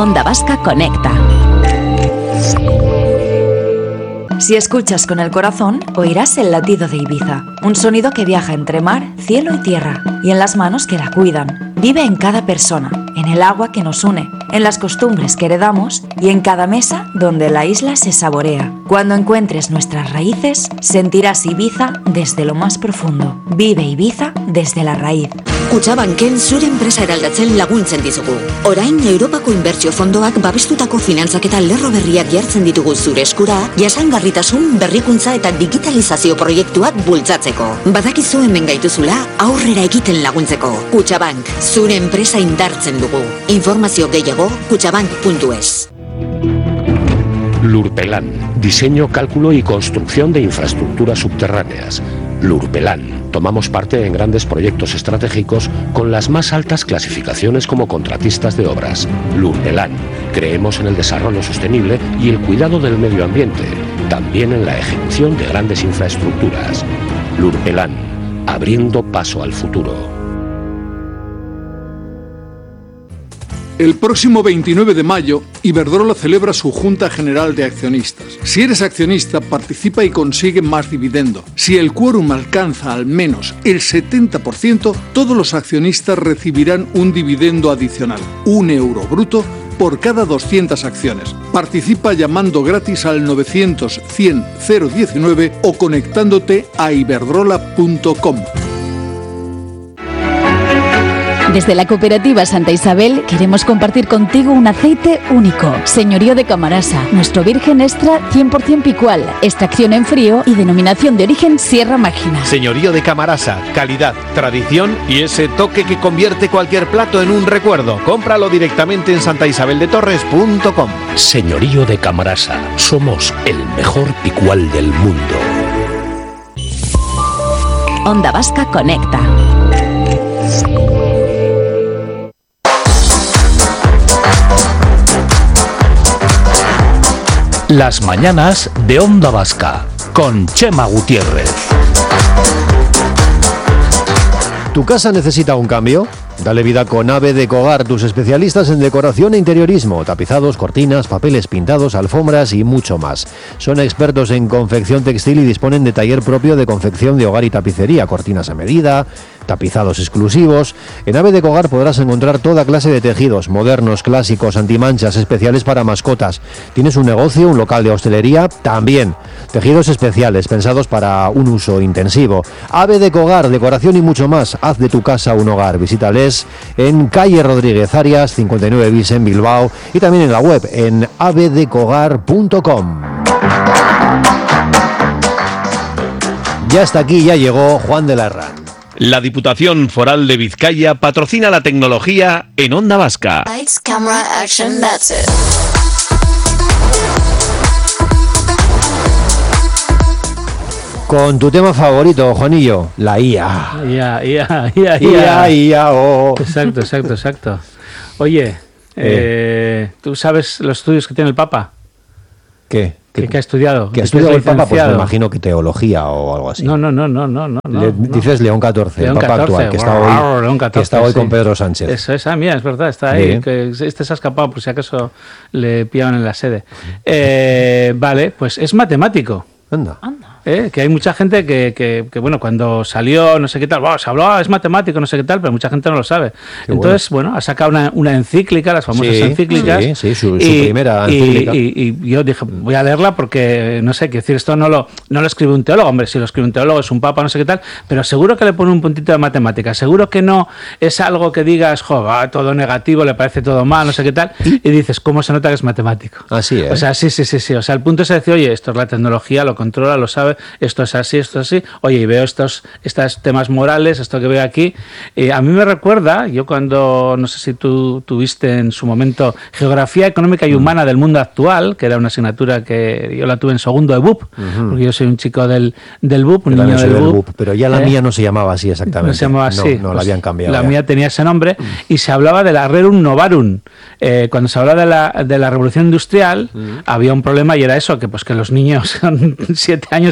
Onda Vasca Conecta. Si escuchas con el corazón, oirás el latido de Ibiza, un sonido que viaja entre mar, cielo y tierra, y en las manos que la cuidan. Vive en cada persona, en el agua que nos une, en las costumbres que heredamos y en cada mesa donde la isla se saborea. Cuando encuentres nuestras raíces, sentirás Ibiza desde lo más profundo. Vive Ibiza desde la raíz. Kutxabanken zure enpresa eraldatzen laguntzen dizugu. Orain Europako inbertsio fondoak babestutako finantzaketa lerro berriak jartzen ditugu zure eskura, jasangarritasun, berrikuntza eta digitalizazio proiektuak bultzatzeko. Badakizu hemen gaituzula aurrera egiten laguntzeko. Kutxabank, zure enpresa indartzen dugu. Informazio gehiago kutxabank.es. Lurpelan, diseño, cálculo y construcción de infraestructuras subterráneas. Lurpelan, tomamos parte en grandes proyectos estratégicos con las más altas clasificaciones como contratistas de obras. Lurpelan, creemos en el desarrollo sostenible y el cuidado del medio ambiente, también en la ejecución de grandes infraestructuras. Lurpelan, abriendo paso al futuro. El próximo 29 de mayo, Iberdrola celebra su Junta General de Accionistas. Si eres accionista, participa y consigue más dividendo. Si el quórum alcanza al menos el 70%, todos los accionistas recibirán un dividendo adicional, €1 bruto, por cada 200 acciones. Participa llamando gratis al 900 100 019 o conectándote a iberdrola.com. Desde la cooperativa Santa Isabel queremos compartir contigo un aceite único. Señorío de Camarasa, nuestro virgen extra 100% picual, extracción en frío y denominación de origen Sierra Mágina. Señorío de Camarasa, calidad, tradición y ese toque que convierte cualquier plato en un recuerdo. Cómpralo directamente en santaisabeldettorres.com. Señorío de Camarasa, somos el mejor picual del mundo. Onda Vasca Conecta. Las mañanas de Onda Vasca con Chema Gutiérrez. ¿Tu casa necesita un cambio? Dale vida con Ave Decogar, tus especialistas en decoración e interiorismo, tapizados, cortinas, papeles pintados, alfombras y mucho más. Son expertos en confección textil y disponen de taller propio de confección de hogar y tapicería, cortinas a medida, tapizados exclusivos. En Ave Decogar podrás encontrar toda clase de tejidos, modernos, clásicos, antimanchas, especiales para mascotas. ¿Tienes un negocio, un local de hostelería? También. Tejidos especiales, pensados para un uso intensivo. Ave Decogar, decoración y mucho más. Haz de tu casa un hogar. Visítales en calle Rodríguez Arias, 59 bis en Bilbao, y también en la web en avedecogar.com. Ya está aquí, ya llegó Juan de la Herrán. La Diputación Foral de Vizcaya patrocina la tecnología en Onda Vasca. Lights, camera, action, that's it. Con tu tema favorito, Juanillo, la IA. IA, oh. Exacto. Oye, ¿tú sabes los estudios que tiene el Papa? ¿Qué? ¿Qué ha estudiado? ¿Qué ha estudiado el Papa? Pues me imagino que teología o algo así. No. Dices León XIV, el Papa actual, que está hoy con Pedro Sánchez. Eso es, mía, es verdad, está ahí. Que este se ha escapado por si acaso le pillaban en la sede. Vale, pues es matemático. Anda. Que hay mucha gente que bueno, cuando salió, no sé qué tal, se habló, es matemático, no sé qué tal, pero mucha gente no lo sabe. Qué Entonces, bueno, ha sacado una encíclica, las famosas encíclicas. Sí, su primera encíclica. Y yo dije, voy a leerla porque, no sé, quiero decir, esto no lo escribe un teólogo, hombre, si lo escribe un teólogo es un papa, no sé qué tal, pero seguro que le pone un puntito de matemática, seguro que no es algo que digas, todo negativo, le parece todo mal, no sé qué tal, y dices, ¿cómo se nota que es matemático? Así es. O sea, sí, o sea, el punto es decir, oye, esto es la tecnología, lo controla, lo sabe, esto es así, oye, y veo estos temas morales, esto que veo aquí, a mí me recuerda, yo cuando, no sé si tú tuviste en su momento Geografía Económica y Humana del Mundo Actual, que era una asignatura que yo la tuve en segundo de BUP, porque yo soy un chico del BUP, un niño del BUP, pero ya la mía no se llamaba así exactamente. No se llamaba así. No, la habían cambiado. La mía tenía ese nombre y se hablaba de la Rerum Novarum. Cuando se hablaba de la Revolución Industrial, había un problema y era eso, que los niños con 7 años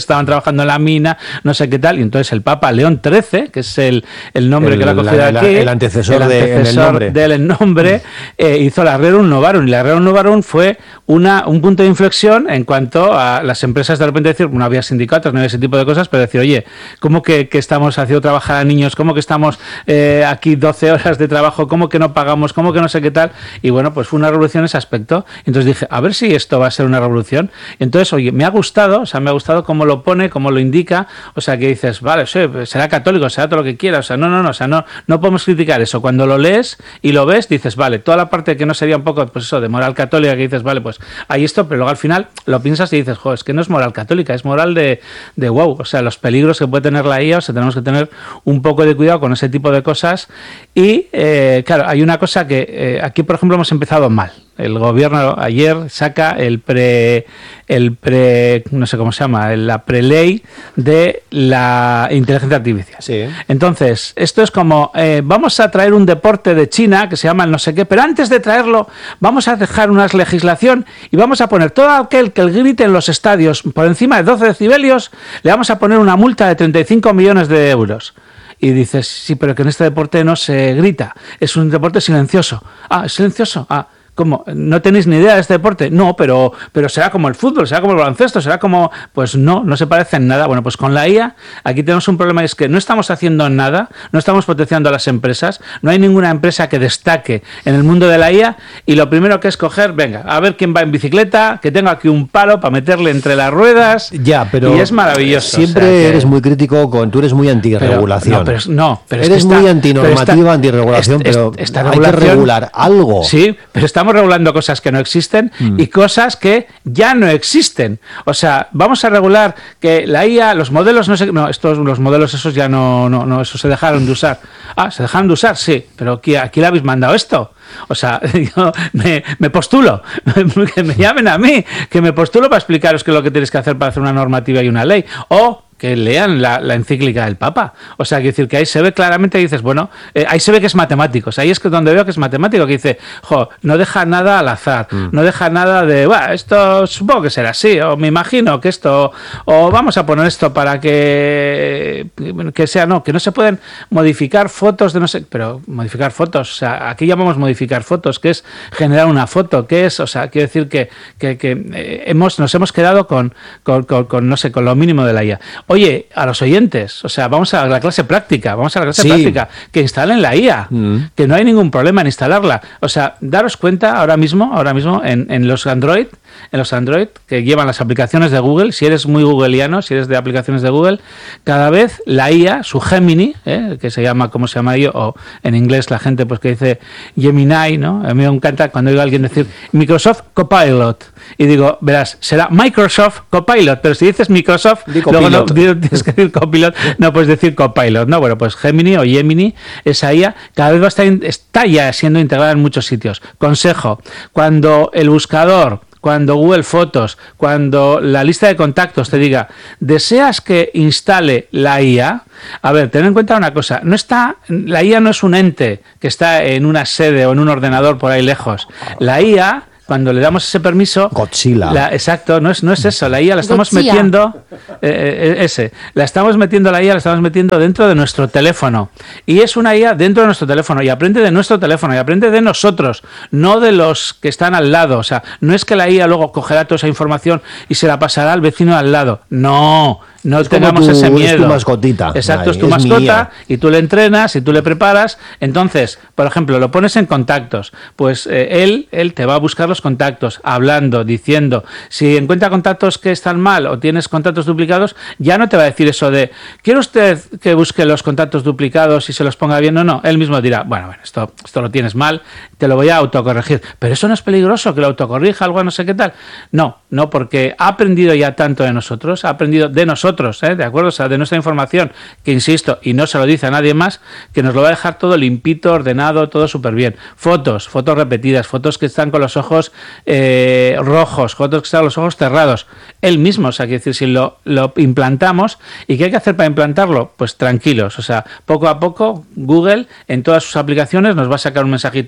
estaban trabajando en la mina, no sé qué tal, y entonces el Papa León XIII, que es el nombre que le ha cogido aquí, el antecesor del nombre, hizo la Rerum Novarum, y la Rerum Novarum fue un punto de inflexión en cuanto a las empresas de repente decir, no había sindicatos, no había ese tipo de cosas, pero decir, oye, ¿cómo que estamos haciendo trabajar a niños? ¿Cómo que estamos aquí 12 horas de trabajo? ¿Cómo que no pagamos? ¿Cómo que no sé qué tal? Y bueno, pues fue una revolución en ese aspecto. Entonces dije, a ver si esto va a ser una revolución. Entonces, oye, me ha gustado cómo lo pone, cómo lo indica, o sea, que dices, vale, sí, será católico, será todo lo que quiera, o sea, no podemos criticar eso. Cuando lo lees y lo ves, dices, vale, toda la parte que no sería un poco, pues eso, de moral católica, que dices, vale, pues hay esto, pero luego al final lo piensas y dices, joder, es que no es moral católica, es moral de wow, o sea, los peligros que puede tener la IA, o sea, tenemos que tener un poco de cuidado con ese tipo de cosas. Y claro, hay una cosa que aquí, por ejemplo, hemos empezado mal. El gobierno ayer saca no sé cómo se llama, la preley de la inteligencia artificial. Sí. Entonces, esto es como, vamos a traer un deporte de China que se llama el no sé qué, pero antes de traerlo vamos a dejar una legislación y vamos a poner todo aquel que grite en los estadios por encima de 12 decibelios, le vamos a poner una multa de 35 millones de euros. Y dices, sí, pero que en este deporte no se grita, es un deporte silencioso. Ah, ¿es silencioso? Ah, ¿cómo? ¿No tenéis ni idea de este deporte? No, pero será como el fútbol, será como el baloncesto, será como... Pues no se parece en nada. Bueno, pues con la IA aquí tenemos un problema, es que no estamos haciendo nada, no estamos potenciando a las empresas, no hay ninguna empresa que destaque en el mundo de la IA, y lo primero que es coger, venga, a ver quién va en bicicleta, que tenga aquí un palo para meterle entre las ruedas, ya, pero y es maravilloso. Siempre, o sea, eres muy crítico, tú eres muy antirregulación. Pero eres muy antinormativa, antirregulación, pero hay que regular algo. Sí, pero estamos regulando cosas que no existen y cosas que ya no existen. O sea, vamos a regular que la IA, los modelos, los modelos esos ya no, eso se dejaron de usar. Ah, ¿se dejaron de usar? Sí, pero ¿a quién le habéis mandado esto? O sea, yo me postulo, que me llamen a mí, que me postulo para explicaros qué es lo que tenéis que hacer para hacer una normativa y una ley. O que lean la encíclica del Papa. O sea, que decir que ahí se ve claramente, dices, bueno, ahí se ve que es matemático. O sea, ahí es que donde veo que es matemático, que dice, no deja nada al azar, no deja nada de, esto supongo que será así, o me imagino que esto, o vamos a poner esto para que sea, que no se pueden modificar fotos de no sé, pero modificar fotos, o sea, aquí llamamos modificar fotos, que es generar una foto, que es, o sea, quiero decir que nos hemos quedado con no sé, con lo mínimo de la IA. Oye, a los oyentes, o sea, vamos a la clase práctica, que instalen la IA, que no hay ningún problema en instalarla. O sea, daros cuenta ahora mismo en los Android, que llevan las aplicaciones de Google, si eres muy googleano, si eres de aplicaciones de Google, cada vez la IA, su Gemini, que se llama, ¿cómo se llama yo? O en inglés la gente pues que dice Gemini, ¿no? A mí me encanta cuando oigo a alguien decir Microsoft Copilot, y digo, verás, será Microsoft Copilot, pero si dices Microsoft, luego no tienes que decir Copilot, no puedes decir Copilot, ¿no? Bueno, pues Gemini o Gemini, esa IA, cada vez está ya siendo integrada en muchos sitios. Consejo, cuando el buscador, cuando Google Fotos, cuando la lista de contactos te diga, ¿deseas que instale la IA? A ver, ten en cuenta una cosa, la IA no es un ente que está en una sede o en un ordenador por ahí lejos. La IA, cuando le damos ese permiso... Godzilla. Exacto, no es eso. La IA la estamos metiendo... la estamos metiendo dentro de nuestro teléfono. Y es una IA dentro de nuestro teléfono. Y aprende de nuestro teléfono. Y aprende de nosotros. No de los que están al lado. O sea, no es que la IA luego cogerá toda esa información y se la pasará al vecino al lado. No tengamos ese miedo. Es tu mascotita. Exacto, es tu mascota mía. Y tú le entrenas y tú le preparas. Entonces, por ejemplo, lo pones en contactos. Pues él te va a buscar los contactos, hablando, diciendo. Si encuentra contactos que están mal o tienes contactos duplicados, ya no te va a decir eso de ¿quiere usted que busque los contactos duplicados y se los ponga bien o no? Él mismo dirá, bueno, esto lo tienes mal, te lo voy a autocorregir. Pero eso no es peligroso, que lo autocorrija, algo no sé qué tal. No, porque ha aprendido ya tanto de nosotros, ha aprendido de nosotros, ¿de acuerdo? O sea, de nuestra información, que insisto, y no se lo dice a nadie más, que nos lo va a dejar todo limpito, ordenado, todo súper bien. Fotos repetidas, fotos que están con los ojos rojos, fotos que están con los ojos cerrados. Él mismo, o sea, quiere decir, si lo implantamos, ¿y qué hay que hacer para implantarlo? Pues tranquilos, o sea, poco a poco Google en todas sus aplicaciones nos va a sacar un mensajito.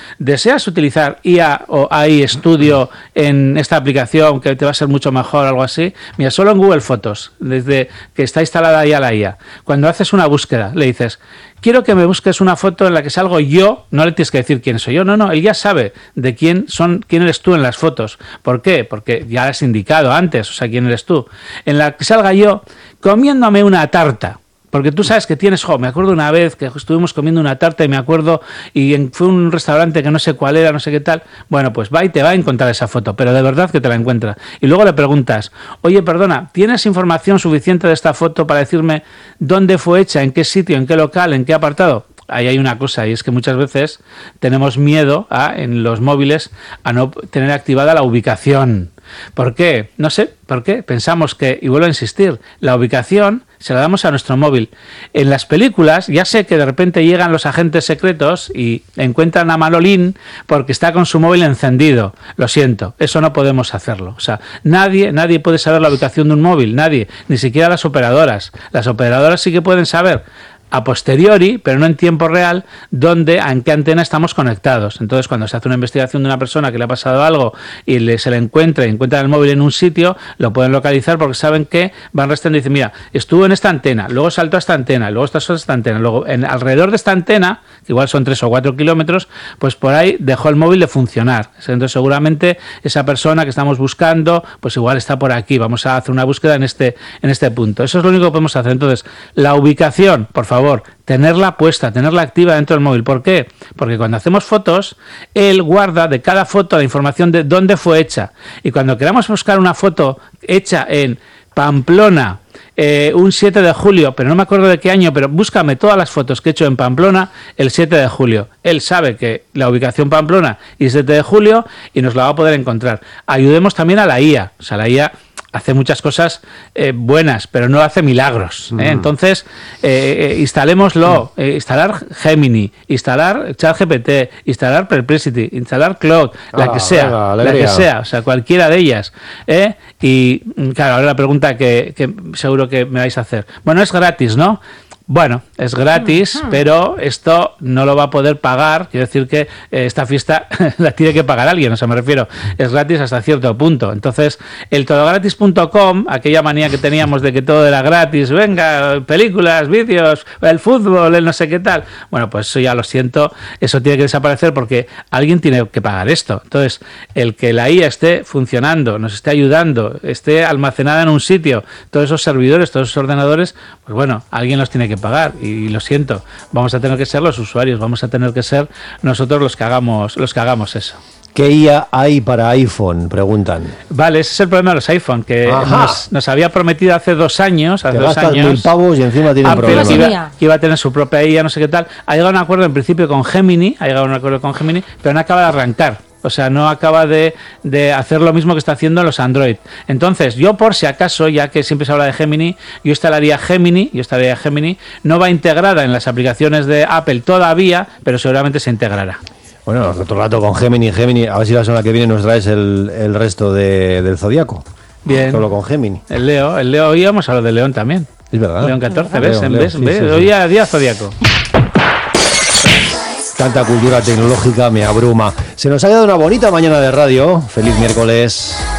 ¿deseas utilizar IA o AI Studio en esta aplicación que te va a ser mucho mejor, algo así? Mira, solo en Google Fotos, desde que está instalada ya la IA, cuando haces una búsqueda, le dices, quiero que me busques una foto en la que salgo yo, no le tienes que decir quién soy yo, no, él ya sabe de quién eres tú en las fotos. ¿Por qué? Porque ya has indicado antes, o sea, quién eres tú. En la que salga yo comiéndome una tarta. Porque tú sabes que tienes, me acuerdo una vez que estuvimos comiendo una tarta y me acuerdo, fue un restaurante que no sé cuál era, no sé qué tal. Bueno, pues va y te va a encontrar esa foto, pero de verdad que te la encuentra. Y luego le preguntas, oye, perdona, ¿tienes información suficiente de esta foto para decirme dónde fue hecha, en qué sitio, en qué local, en qué apartado? Ahí hay una cosa, y es que muchas veces tenemos miedo en los móviles a no tener activada la ubicación. ¿Por qué? No sé, ¿por qué? Pensamos que, y vuelvo a insistir, la ubicación se la damos a nuestro móvil. En las películas, ya sé que de repente llegan los agentes secretos y encuentran a Manolín porque está con su móvil encendido. Lo siento, eso no podemos hacerlo. O sea, nadie puede saber la ubicación de un móvil, nadie, ni siquiera las operadoras. Las operadoras sí que pueden saber a posteriori, pero no en tiempo real, en qué antena estamos conectados. Entonces, cuando se hace una investigación de una persona que le ha pasado algo y se le encuentra el móvil en un sitio, lo pueden localizar porque saben que van restando y dicen, mira, estuvo en esta antena, luego saltó a esta antena, luego está sobre esta antena, luego alrededor de esta antena, que igual son 3 o 4 kilómetros, pues por ahí dejó el móvil de funcionar. Entonces, seguramente esa persona que estamos buscando, pues igual está por aquí. Vamos a hacer una búsqueda en este punto. Eso es lo único que podemos hacer. Entonces, la ubicación, por favor, tenerla puesta, tenerla activa dentro del móvil. ¿Por qué? Porque cuando hacemos fotos, él guarda de cada foto la información de dónde fue hecha. Y cuando queramos buscar una foto hecha en Pamplona, un 7 de julio, pero no me acuerdo de qué año, pero búscame todas las fotos que he hecho en Pamplona el 7 de julio. Él sabe que la ubicación Pamplona y 7 de julio y nos la va a poder encontrar. Ayudemos también a la IA. O sea, la IA hace muchas cosas buenas, pero no hace milagros. Entonces, instalémoslo, instalar Gemini, instalar ChatGPT, instalar Perplexity, instalar Claude, la que sea, o sea, cualquiera de ellas. Y claro, ahora la pregunta que seguro que me vais a hacer. Bueno, es gratis, ¿no? Bueno, es gratis, pero esto no lo va a poder pagar. Quiero decir que esta fiesta la tiene que pagar alguien, o sea, me refiero, es gratis hasta cierto punto. Entonces, el todogratis.com, aquella manía que teníamos de que todo era gratis, venga, películas, vídeos, el fútbol, el no sé qué tal. Bueno, pues eso ya lo siento, eso tiene que desaparecer porque alguien tiene que pagar esto. Entonces, el que la IA esté funcionando, nos esté ayudando, esté almacenada en un sitio, todos esos servidores, todos esos ordenadores, pues bueno, alguien los tiene que pagar y lo siento, vamos a tener que ser los usuarios, vamos a tener que ser nosotros los que hagamos eso. ¿Qué IA hay para iPhone? Preguntan. Vale, ese es el problema de los iPhone, que nos había prometido hace 2 años. Te gastas 1.000 pavos y encima tienen problemas. Que iba a tener su propia IA, no sé qué tal. Ha llegado a un acuerdo en principio con Gemini, pero no acaba de arrancar. O sea, no acaba de hacer lo mismo que está haciendo los Android. Entonces, yo por si acaso, ya que siempre se habla de Gemini, yo instalaría Gemini. No va integrada en las aplicaciones de Apple todavía, pero seguramente se integrará. Bueno, otro rato con Gemini, a ver si la semana que viene nos traes el resto del Zodíaco. Bien. Solo con Gemini. El Leo, hoy vamos a lo de León también. Es verdad. León 14, ¿ves? Hoy a día Zodíaco. Tanta cultura tecnológica me abruma. Se nos ha quedado una bonita mañana de radio. Feliz miércoles.